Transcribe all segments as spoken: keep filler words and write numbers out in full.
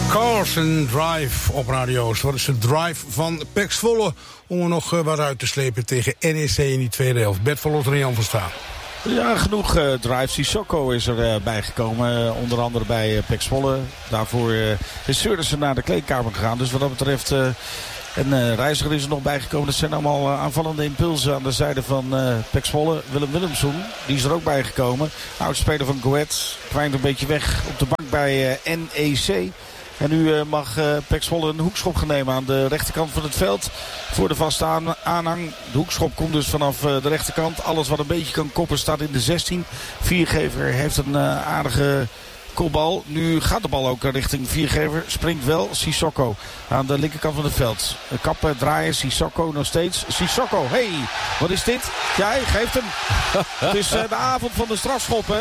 Cars and Drive op radio's. Wat is de drive van P E C Zwolle om er nog uh, wat uit te slepen tegen N E C in die tweede helft? Bert van Lotter en Jan van Staal. Ja, genoeg uh, drive. Sissoko is er uh, bijgekomen. Uh, onder andere bij uh, P E C Zwolle. Daarvoor uh, is Seurissen naar de kleedkamer gegaan. Dus wat dat betreft... Uh, En uh, Reiziger is er nog bijgekomen. Dat zijn allemaal uh, aanvallende impulsen aan de zijde van uh, P E C Zwolle. Willem Willemsson, die is er ook bijgekomen. Oudspeler van Goethe. Kwijnt een beetje weg op de bank bij uh, N E C. En nu uh, mag uh, P E C Zwolle een hoekschop gaan nemen aan de rechterkant van het veld. Voor de vaste aan aanhang. De hoekschop komt dus vanaf uh, de rechterkant. Alles wat een beetje kan koppen staat in de zestien. Viergever heeft een uh, aardige... kopbal. Nu gaat de bal ook richting viergever. Springt wel Sissoko aan de linkerkant van het veld. Kappen, draaien, Sissoko nog steeds. Sissoko, hey, wat is dit? Ja, hij geeft hem. Het is uh, de avond van de strafschoppen.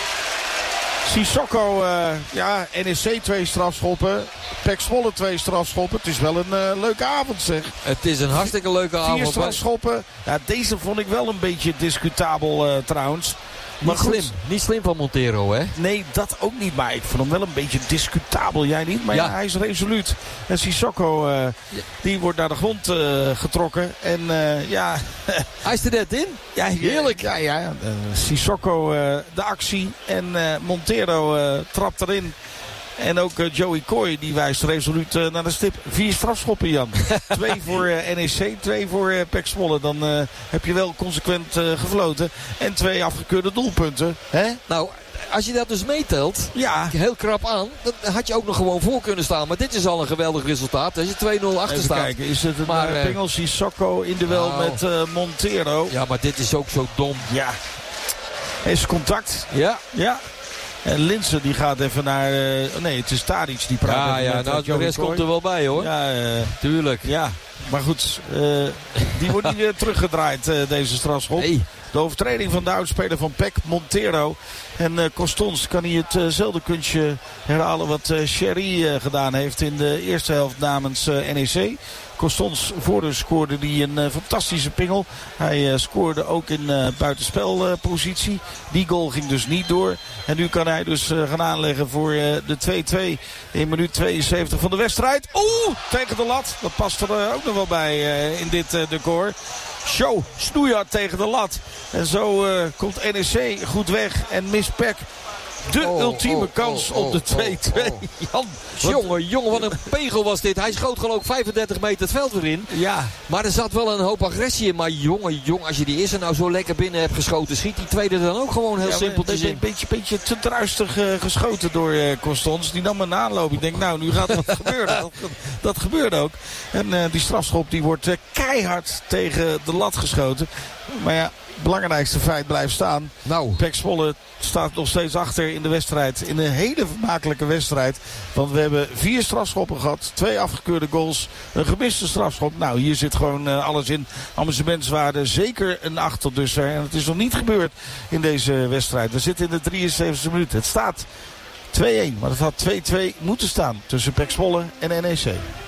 Sissoko, uh, ja, N E C twee strafschoppen. P E C Zwolle twee strafschoppen. Het is wel een uh, leuke avond, zeg. Het is een hartstikke leuke avond. Vier strafschoppen. Ja, deze vond ik wel een beetje discutabel uh, trouwens. Maar niet slim. Niet slim van Montero, hè? Nee, dat ook niet. Maar ik vond hem wel een beetje discutabel. Jij niet? Maar ja, ja hij is resoluut. En Sissoko, uh, ja. die wordt naar de grond uh, getrokken. En uh, ja... hij is er net in. Ja, heerlijk. Ja, ja. Uh, Sissoko uh, de actie. En uh, Montero uh, trapt erin. En ook uh, Joey Coy die wijst resoluut uh, naar de stip. Vier strafschoppen, Jan. Twee voor uh, N E C, twee voor uh, P E C Zwolle. Dan uh, heb je wel consequent uh, gefloten. En twee afgekeurde doelpunten. Hè? Nou, als je dat dus meetelt, ja. heel krap aan, dan had je ook nog gewoon voor kunnen staan. Maar dit is al een geweldig resultaat. Als je twee nul achter Even staat. Kijken, is het een maar, uh, pingel Sissoko in duel nou, met uh, Montero? Ja, maar dit is ook zo dom. Ja. Is contact? Ja. Ja. En Linsen die gaat even naar... Uh, nee, het is Tadic die praat. Ja, ja, met, nou, de rest komt er wel bij, hoor. Ja, uh, tuurlijk. Ja, maar goed. Uh, die wordt niet weer teruggedraaid, uh, deze strafschop. Nee. De overtreding van de oudspeler van P E C, Montero. En uh, Costons kan hij hetzelfde uh kunstje herhalen wat uh, Sherry uh, gedaan heeft in de eerste helft namens uh, N E C. Costons voordeur scoorde hij een uh, fantastische pingel. Hij uh, scoorde ook in uh, buitenspelpositie. Uh, Die goal ging dus niet door. En nu kan hij dus uh, gaan aanleggen voor uh, de twee-twee in minuut tweeënzeventig van de wedstrijd. Oeh, tegen de lat. Dat past er uh, ook nog wel bij uh, in dit uh, decor. Show, snoeihard tegen de lat. En zo uh, komt N E C goed weg en mist P E C de oh, ultieme oh, kans oh, oh, op de twee-twee. Oh, oh. Jan, jongen, jongen, wat een pegel was dit. Hij schoot geloof ik vijfendertig meter het veld weer in. Ja. Maar er zat wel een hoop agressie in. Maar jongen, jongen, als je die eerste nou zo lekker binnen hebt geschoten, schiet die tweede dan ook gewoon heel ja, simpeltjes in. Een beetje, beetje te druistig uh, geschoten door uh, Costons. Die nam een aanloop. Ik denk, nou, nu gaat het gebeuren. Dat, dat gebeurde ook. En uh, die strafschop die wordt uh, keihard tegen de lat geschoten. Maar ja, het belangrijkste feit blijft staan. Nou. P E C Zwolle staat nog steeds achter in de wedstrijd. In een hele vermakelijke wedstrijd. Want we hebben vier strafschoppen gehad. Twee afgekeurde goals. Een gemiste strafschop. Nou, hier zit gewoon uh, alles in. Amusementswaarde. Zeker een acht tot dusver. En het is nog niet gebeurd in deze wedstrijd. We zitten in de drieënzeventigste minuut. Het staat twee-een. Maar het had twee-twee moeten staan tussen P E C Zwolle en N E C.